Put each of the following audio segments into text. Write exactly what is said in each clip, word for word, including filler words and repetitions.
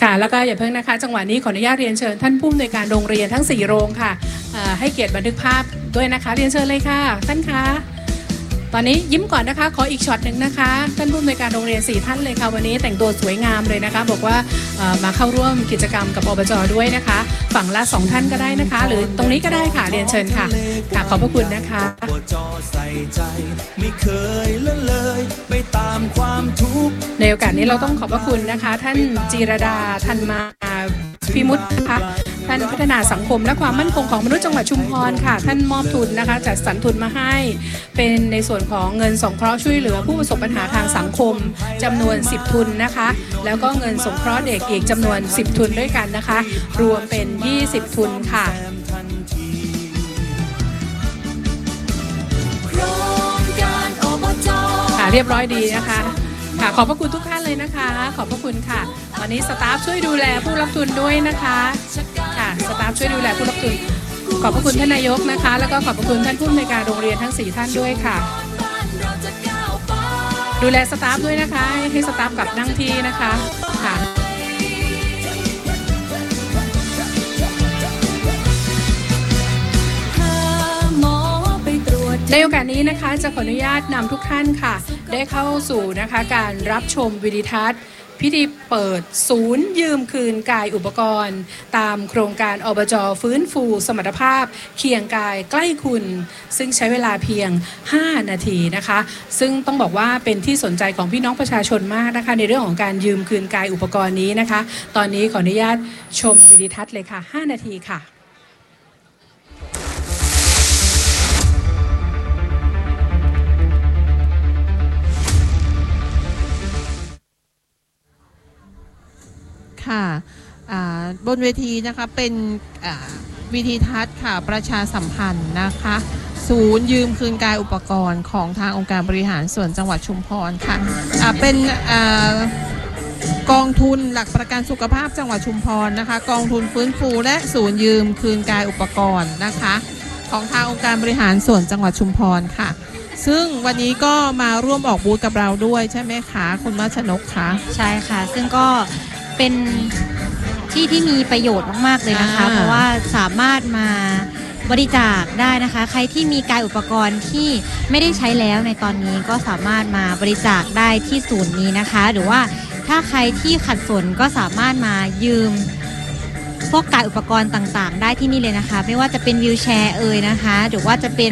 ค่ะแล้วก็อย่าเพิ่งนะคะจังหวะนี้ขออนุญาตเรียนเชิญท่านผู้อำนวยการโรงเรียนทั้งสี่โรงค่ะให้เกียรติบันทึกภาพด้วยนะคะเรียนเชิญเลยค่ะท่านคะตอนนี้ยิ้มก่อนนะคะขออีกช็อตหนึ่งนะคะท่านผู้อำนวยการโรงเรียนสี่ท่านเลยค่ะวันนี้แต่งตัวสวยงามเลยนะคะบอกว่ามาเข้าร่วมกิจกรรมกับอบจ.ด้วยนะคะฝั่งละสองท่านก็ได้นะคะหรือตรงนี้ก็ได้ค่ะเรียนเชิญค่ะค่ะขอบพระคุณนะคะในโอกาสนี้เราต้องขอบพระคุณนะคะท่านจีรดาทันมาพิมุตนะคะท่านพัฒนาสังคมและความมั่นคงของมนุษย์จังหวัดชุมพรค่ะท่านมอบทุนนะคะจัดสรรทุนมาให้เป็นในส่วนของเงินสงเคราะห์ช่วยเหลือผู้ประสบปัญหาทางสังคมจำนวนสิบทุนนะคะแล้วก็เงินสงเคราะห์เด็กอีกจำนวนสิบทุนด้วยกันนะคะรวมเป็นยี่สิบทุนค่ะค่ะเรียบร้อยดีนะคะค่ะขอบพระคุณทุกท่านเลยนะคะขอบพระคุณค่ะวันนี้สตาฟช่วยดูแลผู้รับทุนด้วยนะคะค่ะสตาฟช่วยดูแลผู้รับทุนขอบพระคุณท่านนายกนะคะแล้วก็ขอบพระคุณท่านผู้อำนวยการโรงเรียนทั้งสี่ท่านด้วยค่ะดูแลสตาฟด้วยนะคะให้สตาฟกลับนั่งที่นะคะค่ะในโอกาสนี้นะคะจะขออนุญาตนำทุกท่านค่ะได้เข้าสู่นะคะการรับชมวิดีทัศน์พิธีเปิดศูนย์ยืมคืนกายอุปกรณ์ตามโครงการอบจ.ฟื้นฟูสมรรถภาพเคียงกายใกล้คุณซึ่งใช้เวลาเพียงห้านาทีนะคะซึ่งต้องบอกว่าเป็นที่สนใจของพี่น้องประชาชนมากนะคะในเรื่องของการยืมคืนกายอุปกรณ์นี้นะคะตอนนี้ขออนุญาตชมวิดีทัศน์เลยค่ะห้านาทีค่ะค่ะบนเวทีนะคะเป็นวิธีทัศน์ค่ะประชาสัมพันธ์นะคะศูนย์ยืมคืนกายอุปกรณ์ของทางองค์การบริหารส่วนจังหวัดชุมพรค่ะเป็นกองทุนหลักประกันสุขภาพจังหวัดชุมพรนะคะกองทุนฟื้นฟูและศูนย์ยืมคืนกายอุปกรณ์นะคะของทางองค์การบริหารส่วนจังหวัดชุมพรค่ะซึ่งวันนี้ก็มาร่วมออกบูธกับเราด้วยใช่ไหมคะคุณมาชนกคะใช่ค่ะซึ่งก็เป็นที่ที่มีประโยชน์มากๆเลยนะคะเพราะว่าสามารถมาบริจาคได้นะคะใครที่มีกายอุปกรณ์ที่ไม่ได้ใช้แล้วในตอนนี้ก็สามารถมาบริจาคได้ที่ศูนย์นี้นะคะหรือว่าถ้าใครที่ขัดสนก็สามารถมายืมพวกกายอุปกรณ์ต่างๆได้ที่นี่เลยนะคะไม่ว่าจะเป็นวีลแชร์เอ่ยนะคะหรือว่าจะเป็น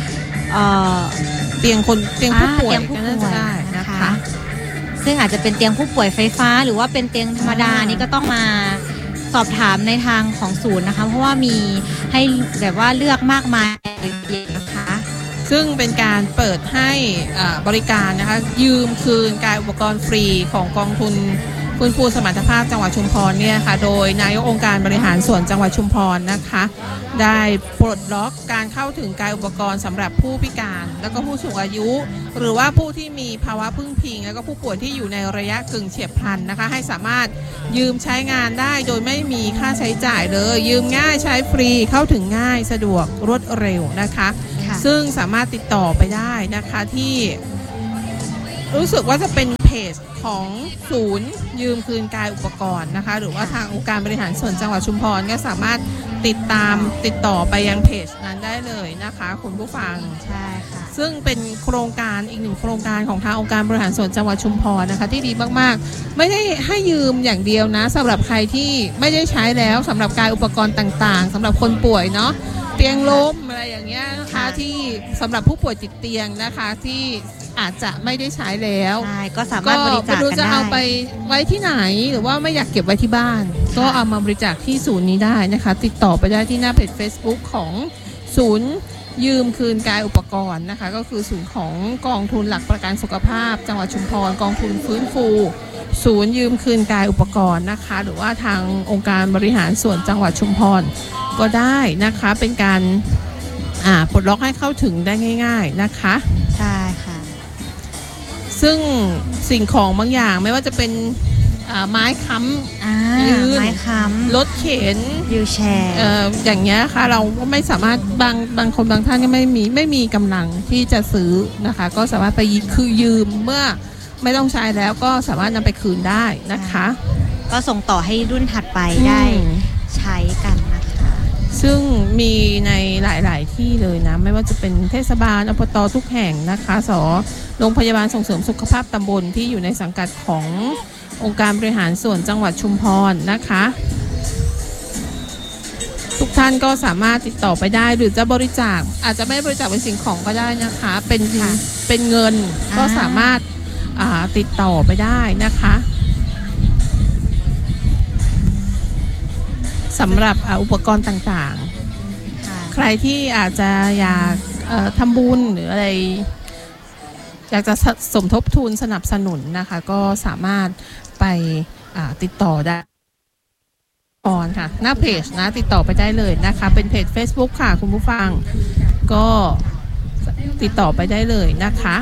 เตียงคนเตียงผู้ป่วยก็น่าจะได้นะคะซึ่งอาจจะเป็นเตียงผู้ป่วยไฟฟ้าหรือว่าเป็นเตียงธรรมดานี่ก็ต้องมาสอบถามในทางของศูนย์นะคะเพราะว่ามีให้แบบว่าเลือกมากมายนะคะซึ่งเป็นการเปิดให้บริการนะคะยืมคืนกายอุปกรณ์ฟรีของกองทุนฟื้นฟูสมรรถภาพจังหวัดชุมพรเนี่ยค่ะโดยนายกองค์การบริหารส่วนจังหวัดชุมพรนะคะได้ปลดล็อกการเข้าถึงกายอุปกรณ์สำหรับผู้พิการแล้วก็ผู้สูงอายุหรือว่าผู้ที่มีภาวะพึ่งพิงแล้วก็ผู้ป่วยที่อยู่ในระยะกึ่งเฉียบพลันนะคะให้สามารถยืมใช้งานได้โดยไม่มีค่าใช้จ่ายเลยยืมง่ายใช้ฟรีเข้าถึงง่ายสะดวกรวดเร็วนะคะซึ่งสามารถติดต่อไปได้นะคะที่รู้สึกว่าจะเป็นเพจของศูนย์ยืมคืนกายอุปกรณ์นะคะหรือว่าทางองค์การบริหารส่วนจังหวัดชุมพรก็สามารถติดตามติดต่อไปยังเพจนั้นได้เลยนะคะคุณผู้ฟังใช่ค่ะซึ่งเป็นโครงการอีกหนึ่งโครงการของทางองค์การบริหารส่วนจังหวัดชุมพรนะคะที่ดีมากๆไม่ได้ให้ยืมอย่างเดียวนะสำหรับใครที่ไม่ได้ใช้แล้วสำหรับกายอุปกรณ์ต่างๆสำหรับคนป่วยเนาะเตียงล้มอะไรอย่างเงี้ยนะคะที่สำหรับผู้ป่วยติดเตียงนะคะที่อาจจะไม่ได้ใช้แล้วใช่ก็สามารถบริจาคกันได้ก็ไม่รู้จะเอาไปไว้ที่ไหนหรือว่าไม่อยากเก็บไว้ที่บ้านก็เอามาบริจาคที่ศูนย์นี้ได้นะคะติดต่อไปได้ที่หน้าเพจ Facebook ของศูนย์ยืมคืนกายอุปกรณ์นะคะก็คือศูนย์ของกองทุนหลักประกันสุขภาพจังหวัดชุมพรกองทุนฟื้นฟูศูนย์ยืมคืนกายอุปกรณ์นะคะหรือว่าทางองค์การบริหารส่วนจังหวัดชุมพรก็ได้นะคะเป็นการอ่าปลดล็อกให้เข้าถึงได้ง่ายๆนะคะใช่ค่ะซึ่งสิ่งของบางอย่างไม่ว่าจะเป็นไม้ค้ำยืนไม้ค้ำรถเข็นวีลแชร์อย่างเงี้ยค่ะเราก็ไม่สามารถบางบางคนบางท่านก็ไม่มีไม่มีกำลังที่จะซื้อนะคะก็สามารถไปคือยืมเมื่อไม่ต้องใช้แล้วก็สามารถนำไปคืนได้นะคะก็ส่งต่อให้รุ่นถัดไปได้ใช้กันนะคะซึ่งมีในหลายๆที่เลยนะไม่ว่าจะเป็นเทศบาลอบตทุกแห่งนะคะสโรงพยาบาลส่งเสริมสุขภาพตำบลที่อยู่ในสังกัดขององค์การบริหารส่วนจังหวัดชุมพรนะคะทุกท่านก็สามารถติดต่อไปได้หรือจะบริจาคอาจจะไม่บริจาคเป็นสิ่งของก็ได้นะคะเป็นเป็นเงินก็สามารถติดต่อไปได้นะคะสำหรับอุปกรณ์ต่างๆใครที่อาจจะอยากทำบุญหรืออะไรอยากจะสมทบทุนสนับสนุนนะคะก็สามารถไปติดต่อได้ก่อนค่ะหน้าเพจนะติดต่อไปได้เลยนะคะเป็นเพจ Facebook ค่ะคุณผู้ฟังก็ติดต่อไปได้เลยนะคะ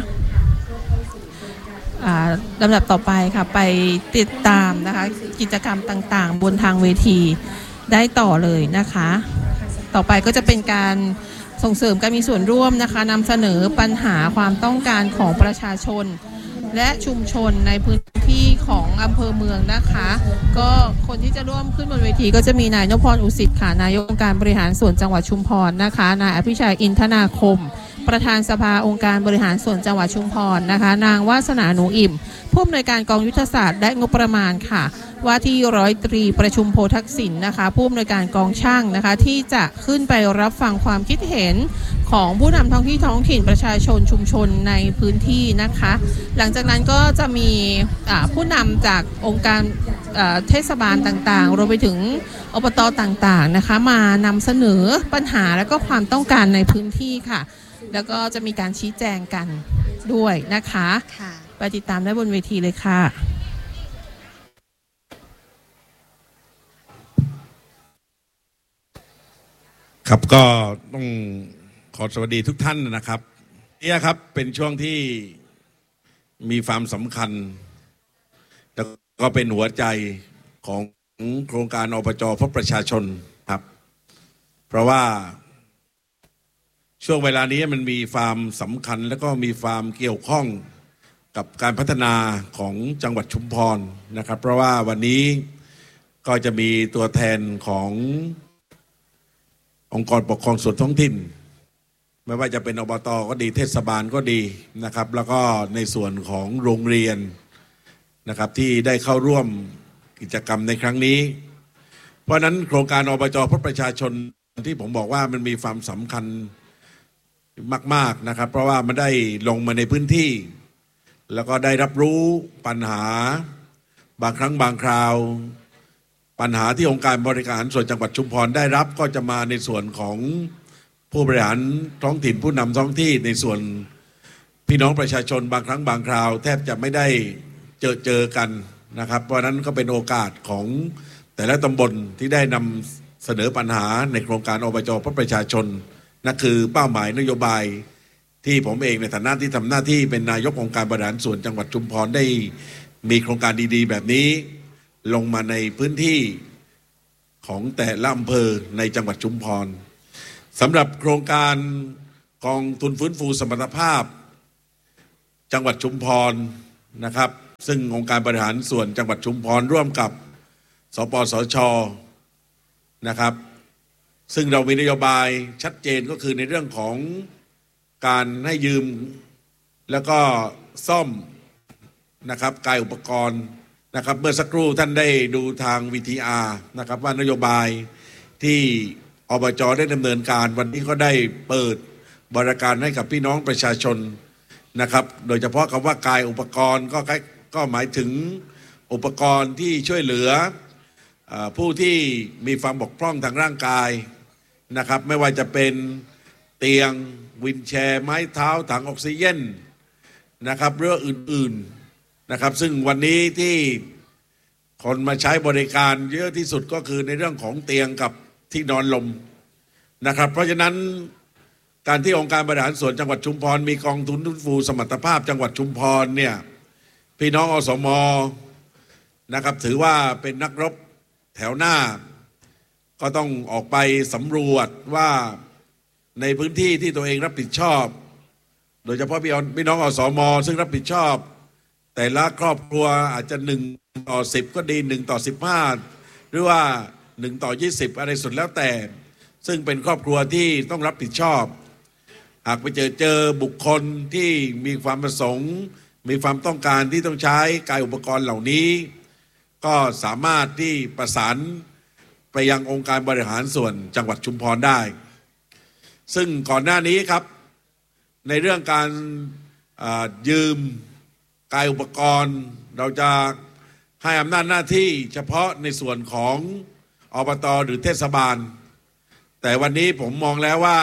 ลำดับต่อไปค่ะไปติดตามนะคะกิจกรรมต่างๆบนทางเวทีได้ต่อเลยนะคะต่อไปก็จะเป็นการส่งเสริมการมีส่วนร่วมนะคะนำเสนอปัญหาความต้องการของประชาชนและชุมชนในพื้นที่ของอำเภอเมืองนะคะก็คนที่จะร่วมขึ้นบนเวทีก็จะมีนายนพพรอุสิตค่ะนายกองค์การบริหารส่วนจังหวัดชุมพรนะคะนายอภิชัยอินทนาคมประธานสภาองค์การบริหารส่วนจังหวัดชุมพรนะคะนางวาสนาหนูอิ่มผู้อำนวยการกองยุทธศาสตร์และงบประมาณค่ะว่าที่ร้อยตรีประชุมโพทักษิณนะคะผู้อำนวยการกองช่างนะคะที่จะขึ้นไปรับฟังความคิดเห็นของผู้นำท้องที่ท้องถิ่นประชาชนชุมชนในพื้นที่นะคะหลังจากนั้นก็จะมีผู้นำจากองค์การเทศบาลต่างๆรวมไปถึงอบตต่างๆนะคะมานำเสนอปัญหาและก็ความต้องการในพื้นที่ค่ะแล้วก็จะมีการชี้แจงกันด้วยนะคะไปติดตามได้บนเวทีเลยค่ะครับก็ต้องขอสวัสดีทุกท่านนะครับนี่ครับเป็นช่วงที่มีความสำคัญแล้วก็เป็นหัวใจของโครงการอบจพบประชาชนครับเพราะว่าช่วงเวลานี้มันมีความสำคัญแล้วก็มีความเกี่ยวข้องกับการพัฒนาของจังหวัดชุมพรนะครับเพราะว่าวันนี้ก็จะมีตัวแทนขององค์กรปกครองส่วนท้องถิ่นไม่ว่าจะเป็นอบต.ก็ดีเทศบาลก็ดีนะครับแล้วก็ในส่วนของโรงเรียนนะครับที่ได้เข้าร่วมกิจกรรมในครั้งนี้เพราะนั้นโครงการอบจ.พบประชาชนที่ผมบอกว่ามันมีความสำคัญมากๆนะครับเพราะว่ามันได้ลงมาในพื้นที่แล้วก็ได้รับรู้ปัญหาบางครั้งบางคราวปัญหาที่องค์การบริหารส่วนจังหวัดชุมพรได้รับก็จะมาในส่วนของผู้บริหารท้องถิ่นผู้นำท้องที่ในส่วนพี่น้องประชาชนบางครั้งบางคราวแทบจะไม่ได้เจอเจอกันนะครับเพราะนั้นก็เป็นโอกาสของแต่ละตำบลที่ได้นำเสนอปัญหาในโครงการอบจ.พบประชาชนนั่นคือเป้าหมายนโยบายที่ผมเองในฐานะที่ทำหน้าที่เป็นนายกองค์การบริหารส่วนจังหวัดชุมพรได้มีโครงการดีๆแบบนี้ลงมาในพื้นที่ของแต่ละอำเภอในจังหวัดชุมพรสำหรับโครงการกองทุนฟื้นฟูสมรรถภาพจังหวัดชุมพรนะครับซึ่งองค์การบริหารส่วนจังหวัดชุมพรร่วมกับสปสช.นะครับซึ่งเรามีนโยบายชัดเจนก็คือในเรื่องของการให้ยืมแล้วก็ซ่อมนะครับกายอุปกรณ์นะครับเมื่อสักครู่ท่านได้ดูทาง วี ที อาร์ นะครับว่านโยบายที่อบจ.ได้ดำเนินการวันนี้ก็ได้เปิดบริการให้กับพี่น้องประชาชนนะครับโดยเฉพาะคำว่ากายอุปกรณ์ก็ก็หมายถึงอุปกรณ์ที่ช่วยเหลือผู้ที่มีความบกพร่องทางร่างกายนะครับไม่ว่าจะเป็นเตียงวินแชร์ไม้เท้าถังออกซิเจนนะครับเรื่องอื่นๆนะครับซึ่งวันนี้ที่คนมาใช้บริการเยอะที่สุดก็คือในเรื่องของเตียงกับที่นอนลมนะครับเพราะฉะนั้นการที่องค์การบริหารส่วนจังหวัดชุมพรมีกองทุนฟื้นฟูสมรรถภาพจังหวัดชุมพรเนี่ยพี่น้องอสม.นะครับถือว่าเป็นนักรบแถวหน้าก็ต้องออกไปสำรวจว่าในพื้นที่ที่ตัวเองรับผิดชอบโดยเฉพาะพี่น้องอสม.ซึ่งรับผิดชอบแต่ละครอบครัวอาจจะหนึ่งต่อสิบก็ดีหนึ่งต่อสิบห้าหรือว่าหนึ่งต่อยี่สิบอะไรสุดแล้วแต่ซึ่งเป็นครอบครัวที่ต้องรับผิดชอบหากไปเจอเจอบุคคลที่มีความประสงค์มีความต้องการที่ต้องใช้กายอุปกรณ์เหล่านี้ก็สามารถที่ประสานไปยังองค์การบริหารส่วนจังหวัดชุมพรได้ซึ่งก่อนหน้านี้ครับในเรื่องการยืมกายอุปกรณ์เราจะให้อำนาจหน้าที่เฉพาะในส่วนของอบต.หรือเทศบาลแต่วันนี้ผมมองแล้วว่า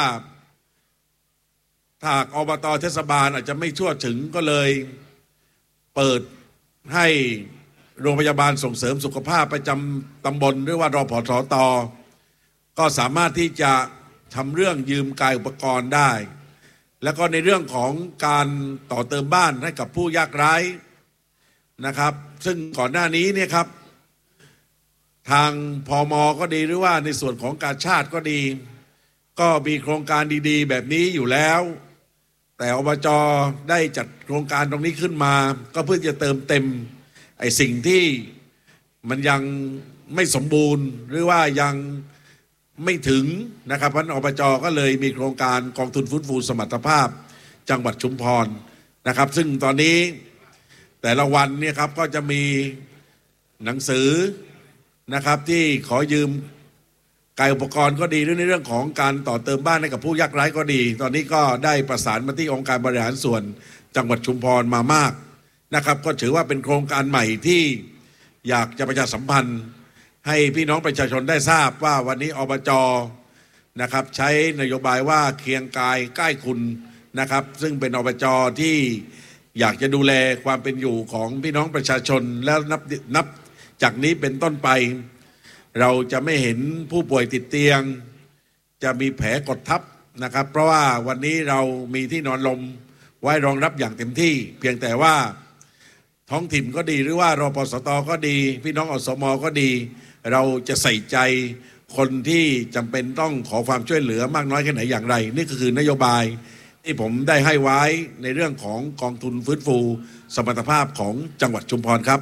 ถ้าอบต.เทศบาลอาจจะไม่ทั่วถึงก็เลยเปิดให้โรงพยาบาลส่งเสริมสุขภาพประจำตำบลหรือว่ารพสต.ก็สามารถที่จะทำเรื่องยืมกายอุปกรณ์ได้แล้วก็ในเรื่องของการต่อเติมบ้านให้กับผู้ยากไร้นะครับซึ่งก่อนหน้านี้เนี่ยครับทางพม.ก็ดีหรือว่าในส่วนของการชาติก็ดีก็มีโครงการดีๆแบบนี้อยู่แล้วแต่อบจ.ได้จัดโครงการตรงนี้ขึ้นมาก็เพื่อจะเติมเต็มไอ้สิ่งที่มันยังไม่สมบูรณ์หรือว่ายังไม่ถึงนะครับเพราะอบจ.ก็เลยมีโครงการกองทุนฟื้นฟูสมรรถภาพจังหวัดชุมพรนะครับซึ่งตอนนี้แต่ละวันเนี่ยครับก็จะมีหนังสือนะครับที่ขอยืมกายอุปกรณ์ก็ดีหรือในเรื่องของการต่อเติมบ้านให้กับผู้ยากไร้ก็ดีตอนนี้ก็ได้ประสานมาที่องค์การบริหารส่วนจังหวัดชุมพรมามากนะครับก็ถือว่าเป็นโครงการใหม่ที่อยากจะประชาสัมพันธ์ให้พี่น้องประชาชนได้ทราบว่าวันนี้อบจ.นะครับใช้นโยบายว่าเคียงกายใกล้คุณนะครับซึ่งเป็นอบจ.ที่อยากจะดูแลความเป็นอยู่ของพี่น้องประชาชนแล้วนับนับจากนี้เป็นต้นไปเราจะไม่เห็นผู้ป่วยติดเตียงจะมีแผลกดทับนะครับเพราะว่าวันนี้เรามีที่นอนลมไว้รองรับอย่างเต็มที่เพียงแต่ว่าท้องถิ่นก็ดีหรือว่ารพสต.ก็ดีพี่น้องอสม.ก็ดีเราจะใส่ใจคนที่จำเป็นต้องขอความช่วยเหลือมากน้อยแค่ไหนอย่างไรนี่ก็คือนโยบายที่ผมได้ให้ไว้ในเรื่องของกองทุนฟื้นฟูสมรรถภาพของจังหวัดชุมพรครับ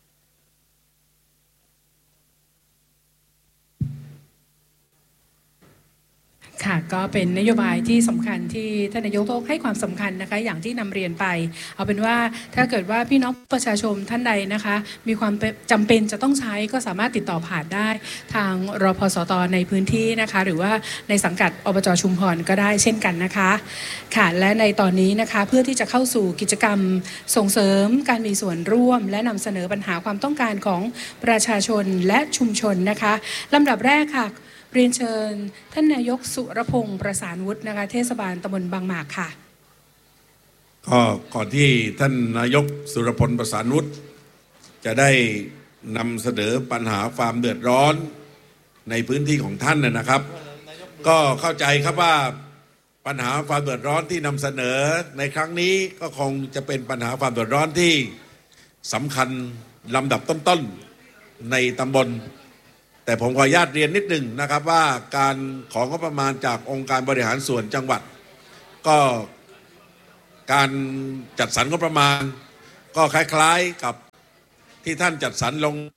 ค่ะก็เป็นนโยบายที่สำคัญที่ท่านนายกให้ความสำคัญนะคะอย่างที่นำเรียนไปเอาเป็นว่าถ้าเกิดว่าพี่น้องประชาชนท่านใดนะคะมีความจำเป็นจะต้องใช้ก็สามารถติดต่อผ่านได้ทางรพสต.ในพื้นที่นะคะหรือว่าในสังกัดอบจ.ชุมพรก็ได้เช่นกันนะคะค่ะและในตอนนี้นะคะเพื่อที่จะเข้าสู่กิจกรรมส่งเสริมการมีส่วนร่วมและนำเสนอปัญหาความต้องการของประชาชนและชุมชนนะคะลำดับแรกค่ะเรียนเชิญท่านนายกสุรพงษ์ประสานวุฒินะคะเทศบาลตำบลบางหมากค่ะก็ก่อนที่ท่านนายกสุรพลประสานวุฒิจะได้นำเสนอปัญหาความเดือดร้อนในพื้นที่ของท่านนะครับก็เข้าใจครับว่าปัญหาความเดือดร้อนที่นำเสนอในครั้งนี้ก็คงจะเป็นปัญหาความเดือดร้อนที่สำคัญลำดับต้นๆในตำบลแต่ผมขออนุญาตเรียนนิดหนึ่งนะครับว่าการของงบประมาณจากองค์การบริหารส่วนจังหวัดก็การจัดสรรงบประมาณก็คล้ายๆกับที่ท่านจัดสรรลง